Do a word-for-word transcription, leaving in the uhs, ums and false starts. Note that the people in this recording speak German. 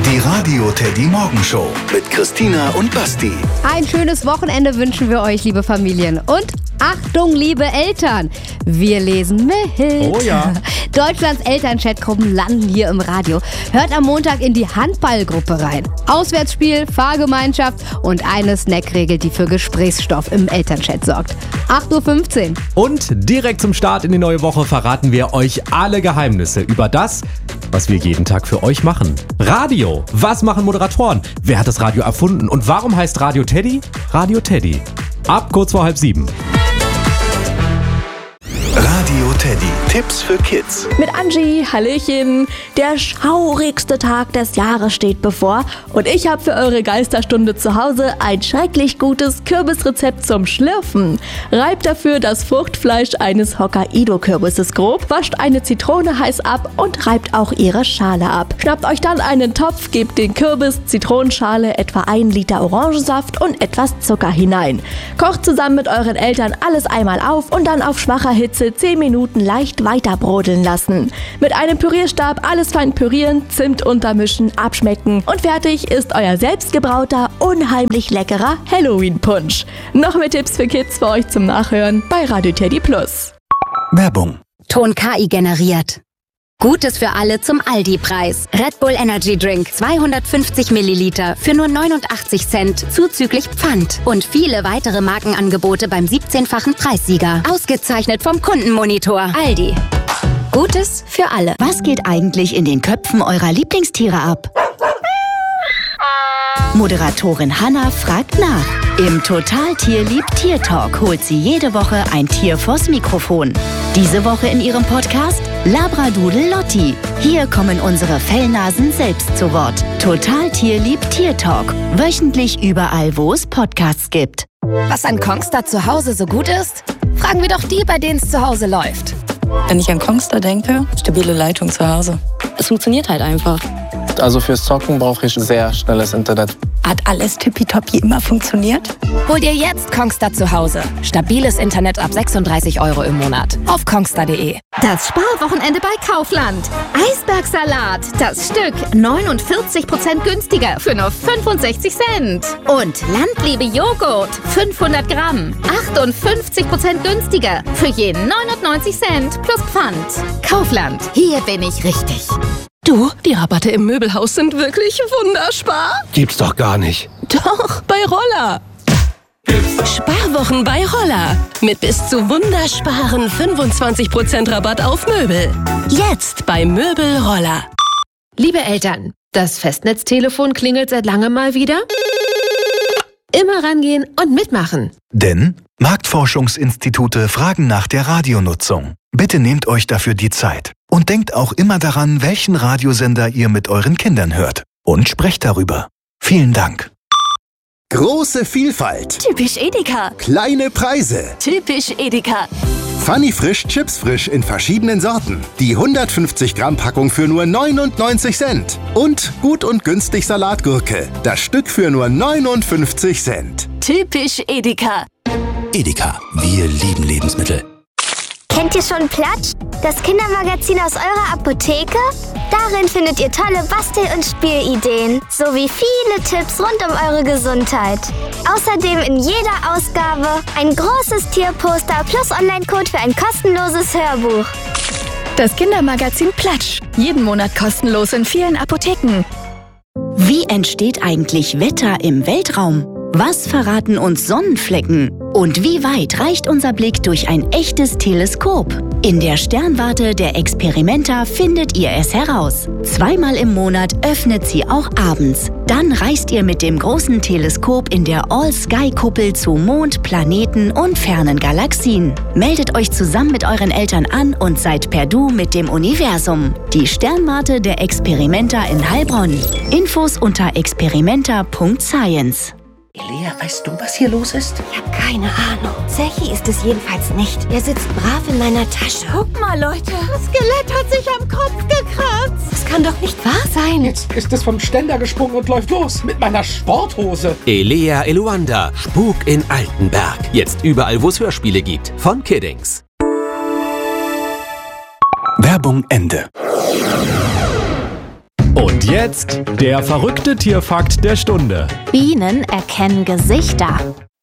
Die Radio Teddy Morgenshow mit Christina und Basti. Ein schönes Wochenende wünschen wir euch, liebe Familien. Und Achtung, liebe Eltern, wir lesen mit. Oh ja. Deutschlands Elternchatgruppen landen hier im Radio. Hört am Montag in die Handballgruppe rein. Auswärtsspiel, Fahrgemeinschaft und eine Snackregel, die für Gesprächsstoff im Elternchat sorgt. acht Uhr fünfzehn. Und direkt zum Start in die neue Woche verraten wir euch alle Geheimnisse über das, was wir jeden Tag für euch machen. Radio. Was machen Moderatoren? Wer hat das Radio erfunden? Und warum heißt Radio Teddy? Radio Teddy. Ab kurz vor halb sieben. Radio Teddy. Tipps für Kids. Mit Angie, Hallöchen. Der schaurigste Tag des Jahres steht bevor und ich habe für eure Geisterstunde zu Hause ein schrecklich gutes Kürbisrezept zum Schlürfen. Reibt dafür das Fruchtfleisch eines Hokkaido-Kürbisses grob, wascht eine Zitrone heiß ab und reibt auch ihre Schale ab. Schnappt euch dann einen Topf, gebt den Kürbis, Zitronenschale, etwa ein Liter Orangensaft und etwas Zucker hinein. Kocht zusammen mit euren Eltern alles einmal auf und dann auf schwacher Hitze zehn Minuten leicht weiter brodeln lassen. Mit einem Pürierstab alles fein pürieren, Zimt untermischen, abschmecken und fertig ist euer selbstgebrauter, unheimlich leckerer Halloween-Punsch. Noch mehr Tipps für Kids für euch zum Nachhören bei Radio Teddy Plus. Werbung. Ton K I generiert. Gutes für alle zum Aldi-Preis. Red Bull Energy Drink zweihundertfünfzig Milliliter für nur neunundachtzig Cent zuzüglich Pfand. Und viele weitere Markenangebote beim siebzehnfachen Preissieger. Ausgezeichnet vom Kundenmonitor. Aldi. Gutes für alle. Was geht eigentlich in den Köpfen eurer Lieblingstiere ab? Moderatorin Hannah fragt nach. Im Total Tierlieb Tier Talk holt sie jede Woche ein Tier vors Mikrofon. Diese Woche in ihrem Podcast Labradoodle Lotti. Hier kommen unsere Fellnasen selbst zu Wort. Total Tierlieb Tier Talk. Wöchentlich überall, wo es Podcasts gibt. Was an Kongstar zu Hause so gut ist? Fragen wir doch die, bei denen es zu Hause läuft. Wenn ich an Kongstar denke, stabile Leitung zu Hause. Es funktioniert halt einfach. Also fürs Zocken brauche ich sehr schnelles Internet. Hat alles tippitoppi immer funktioniert? Hol dir jetzt Kongstar zu Hause. Stabiles Internet ab sechsunddreißig Euro im Monat. Auf kongstar punkt de. Das Sparwochenende bei Kaufland. Eisbergsalat, das Stück neunundvierzig Prozent günstiger für nur fünfundsechzig Cent. Und Landliebe Joghurt, fünfhundert Gramm, achtundfünfzig Prozent günstiger für je neunundneunzig Cent plus Pfand. Kaufland, hier bin ich richtig. Du, die Rabatte im Möbelhaus sind wirklich wunderspar. Gibt's doch gar nicht. Doch, bei Roller. Sparwochen bei Roller. Mit bis zu wundersparen fünfundzwanzig Prozent Rabatt auf Möbel. Jetzt bei Möbel Roller. Liebe Eltern, das Festnetztelefon klingelt seit langem mal wieder. Immer rangehen und mitmachen. Denn Marktforschungsinstitute fragen nach der Radionutzung. Bitte nehmt euch dafür die Zeit. Und denkt auch immer daran, welchen Radiosender ihr mit euren Kindern hört. Und sprecht darüber. Vielen Dank. Große Vielfalt. Typisch Edeka. Kleine Preise. Typisch Edeka. Funny Frisch Chips Frisch in verschiedenen Sorten. Die hundertfünfzig Gramm Packung für nur neunundneunzig Cent. Und gut und günstig Salatgurke. Das Stück für nur neunundfünfzig Cent. Typisch Edeka. Edeka, wir lieben Lebensmittel. Kennt ihr schon Platsch? Das Kindermagazin aus eurer Apotheke? Darin findet ihr tolle Bastel- und Spielideen, sowie viele Tipps rund um eure Gesundheit. Außerdem in jeder Ausgabe ein großes Tierposter plus Online-Code für ein kostenloses Hörbuch. Das Kindermagazin Platsch. Jeden Monat kostenlos in vielen Apotheken. Wie entsteht eigentlich Wetter im Weltraum? Was verraten uns Sonnenflecken? Und wie weit reicht unser Blick durch ein echtes Teleskop? In der Sternwarte der Experimenta findet ihr es heraus. Zweimal im Monat öffnet sie auch abends. Dann reist ihr mit dem großen Teleskop in der All-Sky-Kuppel zu Mond, Planeten und fernen Galaxien. Meldet euch zusammen mit euren Eltern an und seid per Du mit dem Universum. Die Sternwarte der Experimenta in Heilbronn. Infos unter experimenta punkt science. Elea, weißt du, was hier los ist? Ich habe keine Ahnung. Zechi ist es jedenfalls nicht. Er sitzt brav in meiner Tasche. Guck mal, Leute. Das Skelett hat sich am Kopf gekratzt. Das kann doch nicht wahr sein. Jetzt ist es vom Ständer gesprungen und läuft los. Mit meiner Sporthose. Elea Eluanda. Spuk in Altenberg. Jetzt überall, wo es Hörspiele gibt. Von Kiddings. Werbung Ende. Und jetzt der verrückte Tierfakt der Stunde. Bienen erkennen Gesichter.